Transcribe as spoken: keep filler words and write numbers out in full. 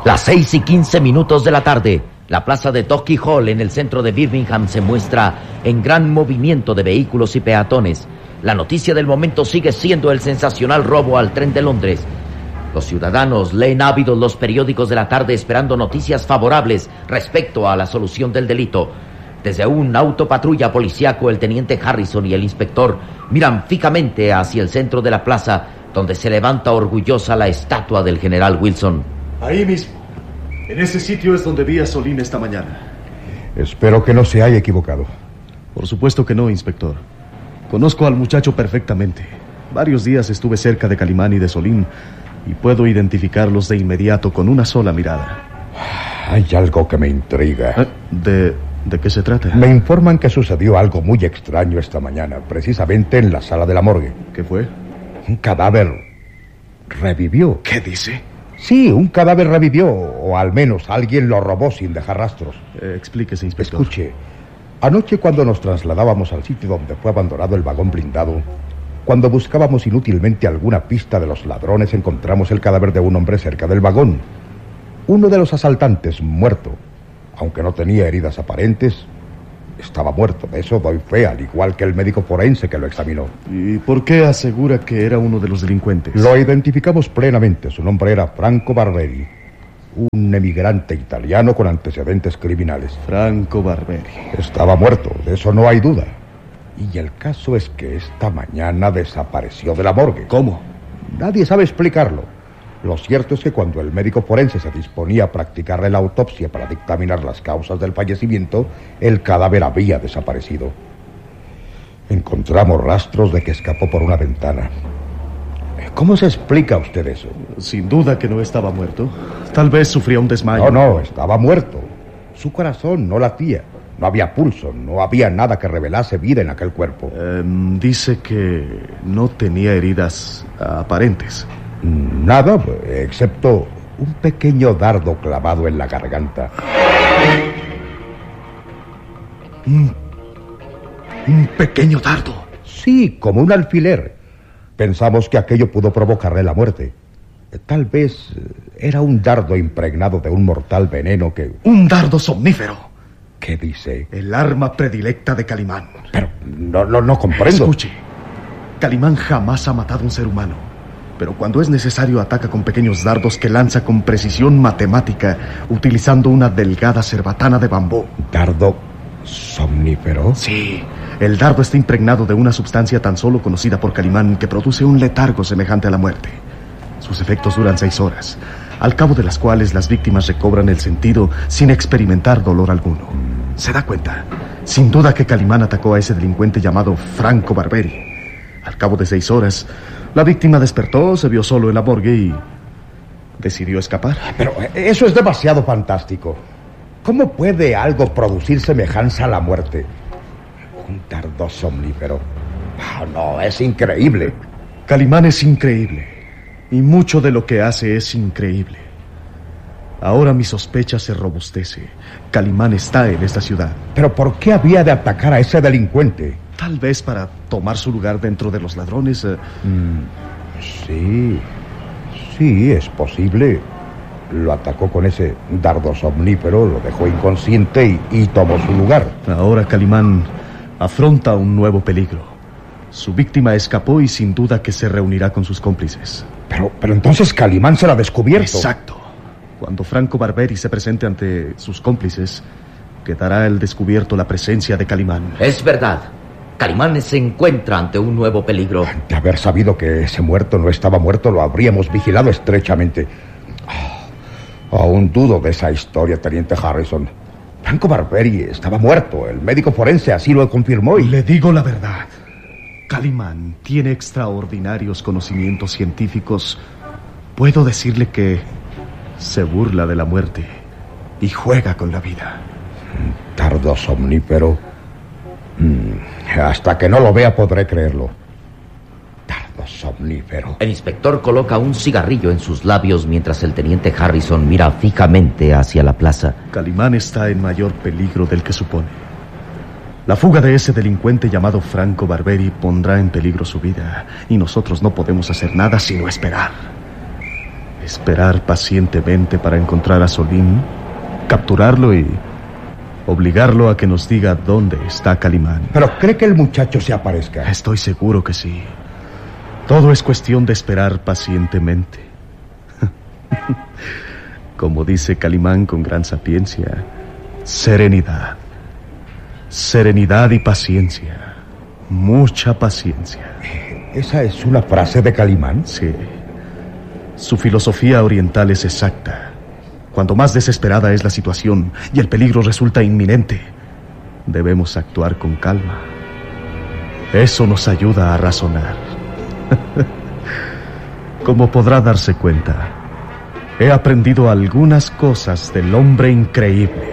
Las seis y quince minutos de la tarde. La plaza de Toki Hall en el centro de Birmingham se muestra en gran movimiento de vehículos y peatones. La noticia del momento sigue siendo el sensacional robo al tren de Londres. Los ciudadanos leen ávidos los periódicos de la tarde esperando noticias favorables respecto a la solución del delito. Desde un autopatrulla policíaco, el teniente Harrison y el inspector miran fijamente hacia el centro de la plaza, donde se levanta orgullosa la estatua del general Wilson. Ahí mismo. En ese sitio es donde vi a Solín esta mañana. Espero que no se haya equivocado. Por supuesto que no, inspector. Conozco al muchacho perfectamente. Varios días estuve cerca de Calimán y de Solín y puedo identificarlos de inmediato con una sola mirada. Hay algo que me intriga. ¿Eh? ¿De, ¿De qué se trata? Me informan que sucedió algo muy extraño esta mañana, precisamente en la sala de la morgue. ¿Qué fue? Un cadáver revivió. ¿Qué dice? Sí, un cadáver revivió, o al menos alguien lo robó sin dejar rastros. Eh, explíquese, inspector. Escuche, anoche cuando nos trasladábamos al sitio donde fue abandonado el vagón blindado, cuando buscábamos inútilmente alguna pista de los ladrones, encontramos el cadáver de un hombre cerca del vagón. Uno de los asaltantes, muerto, aunque no tenía heridas aparentes, estaba muerto. De eso doy fe, al igual que el médico forense que lo examinó. ¿Y por qué asegura que era uno de los delincuentes? Lo identificamos plenamente. Su nombre era Franco Barberi, un emigrante italiano con antecedentes criminales. Franco Barberi. Estaba muerto, de eso no hay duda. Y el caso es que esta mañana desapareció de la morgue. ¿Cómo? Nadie sabe explicarlo. Lo cierto es que cuando el médico forense se disponía a practicarle la autopsia para dictaminar las causas del fallecimiento, el cadáver había desaparecido. Encontramos rastros de que escapó por una ventana. ¿Cómo se explica usted eso? Sin duda que no estaba muerto. Tal vez sufría un No, desmayo. no, estaba muerto. Su corazón no latía. No había pulso, no había nada que revelase vida en aquel cuerpo. Eh, dice que no tenía heridas aparentes. Nada, excepto un pequeño dardo clavado en la garganta. ¿Un, un pequeño dardo? Sí, como un alfiler. Pensamos que aquello pudo provocarle la muerte. Tal vez era un dardo impregnado de un mortal veneno que... ¡Un dardo somnífero! ¿Qué dice? El arma predilecta de Calimán. Pero no, no, no comprendo. Escuche, Calimán jamás ha matado a un ser humano. Pero cuando es necesario ataca con pequeños dardos que lanza con precisión matemática, utilizando una delgada cerbatana de bambú. ¿Dardo somnífero? Sí, el dardo está impregnado de una sustancia tan solo conocida por Calimán que produce un letargo semejante a la muerte. Sus efectos duran seis horas, al cabo de las cuales las víctimas recobran el sentido sin experimentar dolor alguno. ¿Se da cuenta? Sin duda que Calimán atacó a ese delincuente llamado Franco Barberi. Al cabo de seis horas, la víctima despertó, se vio solo en la morgue y decidió escapar. Pero eso es demasiado fantástico. ¿Cómo puede algo producir semejanza a la muerte? Un dardo somnífero. Oh, no, es increíble. Calimán es increíble. Y mucho de lo que hace es increíble. Ahora mi sospecha se robustece. Calimán está en esta ciudad. ¿Pero por qué había de atacar a ese delincuente? Tal vez para tomar su lugar dentro de los ladrones. Eh... Mm, sí, sí, es posible. Lo atacó con ese dardo somnífero, lo dejó inconsciente y, y tomó su lugar. Ahora Calimán afronta un nuevo peligro. Su víctima escapó y sin duda que se reunirá con sus cómplices. Pero, pero entonces Calimán será descubierto. Exacto. Cuando Franco Barberi se presente ante sus cómplices, quedará al descubierto la presencia de Calimán. Es verdad. Calimán se encuentra ante un nuevo peligro. De haber sabido que ese muerto no estaba muerto, lo habríamos vigilado estrechamente. Oh, aún dudo de esa historia, teniente Harrison. Franco Barberi estaba muerto. El médico forense así lo confirmó y... Le digo la verdad. Calimán tiene extraordinarios conocimientos científicos. Puedo decirle que se burla de la muerte y juega con la vida. Dardo somnífero. Mm, hasta que no lo vea podré creerlo. Dardo somnífero. El inspector coloca un cigarrillo en sus labios mientras el teniente Harrison mira fijamente hacia la plaza. Calimán está en mayor peligro del que supone. La fuga de ese delincuente llamado Franco Barberi pondrá en peligro su vida y nosotros no podemos hacer nada sino esperar. Esperar pacientemente para encontrar a Solín, capturarlo y obligarlo a que nos diga dónde está Calimán. ¿Pero cree que el muchacho se aparezca? Estoy seguro que sí. Todo es cuestión de esperar pacientemente. Como dice Calimán con gran sapiencia, serenidad. Serenidad y paciencia. Mucha paciencia. ¿Esa es una frase de Calimán? Sí. Su filosofía oriental es exacta. Cuanto más desesperada es la situación y el peligro resulta inminente, debemos actuar con calma. Eso nos ayuda a razonar. Como podrá darse cuenta, he aprendido algunas cosas del hombre increíble.